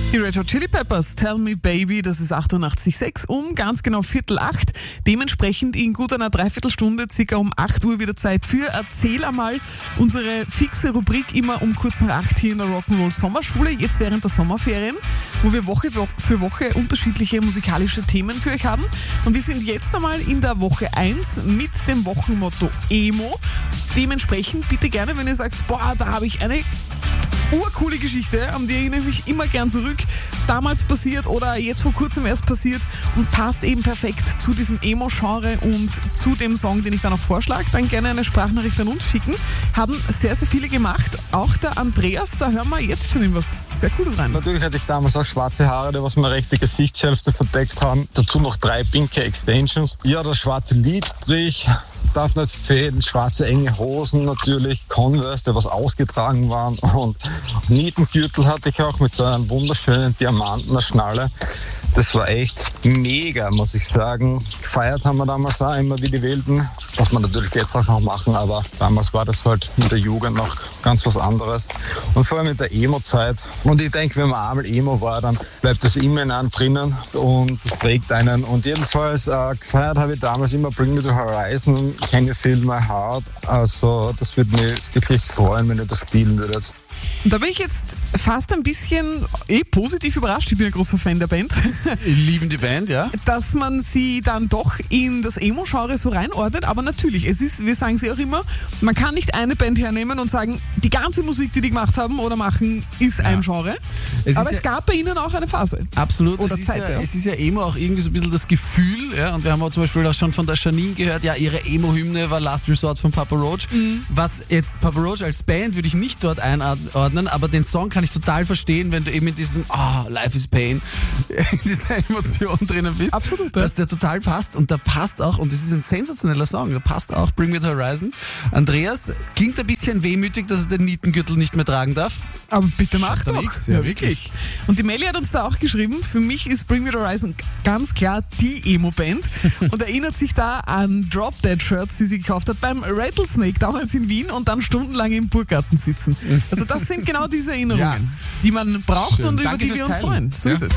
Die Red Hot Chili Peppers, Tell Me Baby, das ist 88,6 um ganz genau 7:45. Dementsprechend in gut einer Dreiviertelstunde, circa um 8 Uhr wieder Zeit für Erzähl einmal, unsere fixe Rubrik immer um kurz nach 8 hier in der Rock'n'Roll Sommerschule, jetzt während der Sommerferien, wo wir Woche für Woche unterschiedliche musikalische Themen für euch haben. Und wir sind jetzt einmal in der Woche 1 mit dem Wochenmotto Emo. Dementsprechend bitte gerne, wenn ihr sagt, boah, da habe ich eine urcoole Geschichte, an die erinnere ich mich immer gern zurück, damals passiert oder jetzt vor kurzem erst passiert und passt eben perfekt zu diesem Emo-Genre und zu dem Song, den ich dann auch vorschlage, dann gerne eine Sprachnachricht an uns schicken. Haben sehr, sehr viele gemacht, auch der Andreas, da hören wir jetzt schon in was sehr Cooles rein. Natürlich hatte ich damals auch schwarze Haare, die was meine rechte Gesichtshälfte verdeckt haben. Dazu noch 3 pinke Extensions. Ja, das schwarze Lidstrich, darf nicht fehlen, schwarze enge Hosen natürlich, Converse, die was ausgetragen waren und Nietengürtel hatte ich auch mit so einem wunderschönen diamantener Schnalle. Das war echt mega, muss ich sagen. Gefeiert haben wir damals auch immer wie die Wilden, was wir natürlich jetzt auch noch machen, aber damals war das halt in der Jugend noch ganz was anderes. Und vor allem in der Emo-Zeit. Und ich denke, wenn man einmal Emo war, dann bleibt das immer in einem drinnen und das prägt einen. Und jedenfalls gefeiert habe ich damals immer Bring Me The Horizon, Can You Feel My Heart. Also das würde mich wirklich freuen, wenn ihr das spielen würdet. Und da bin ich jetzt fast ein bisschen positiv überrascht. Ich bin ein großer Fan der Band. Lieben die Band, ja? Dass man sie dann doch in das Emo-Genre so reinordnet. Aber natürlich, es ist, wir sagen sie auch immer, man kann nicht eine Band hernehmen und sagen, die ganze Musik, die gemacht haben oder machen, ist ein Genre. Aber es gab bei ihnen auch eine Phase. Absolut. Oder Zeit, es ist ja Emo auch irgendwie so ein bisschen das Gefühl. Ja? Und wir haben auch zum Beispiel auch schon von der Janine gehört, ja, ihre Emo-Hymne war Last Resort von Papa Roach. Was jetzt Papa Roach als Band würde ich nicht dort einordnen, aber den Song kann ich total verstehen, wenn du eben in diesem Life is Pain, in dieser Emotion drinnen bist. Absolut. Dass der total passt und da passt auch, und das ist ein sensationeller Song, da passt auch Bring Me The Horizon. Andreas, klingt ein bisschen wehmütig, dass er den Nietengürtel nicht mehr tragen darf. Aber bitte mach doch. Nix. Ja, wirklich. Und die Melli hat uns da auch geschrieben, für mich ist Bring Me The Horizon ganz klar die Emo-Band und erinnert sich da an Drop Dead Shirts, die sie gekauft hat beim Rattlesnake, damals in Wien und dann stundenlang im Burggarten sitzen. Also das sind genau diese Erinnerungen, die man braucht. Schön. Und über die wir uns freuen. So ist es.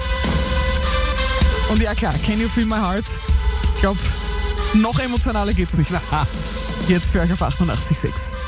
Und ja klar, Can You Feel My Heart? Ich glaube, noch emotionaler geht's nicht. Jetzt für euch auf 88,6.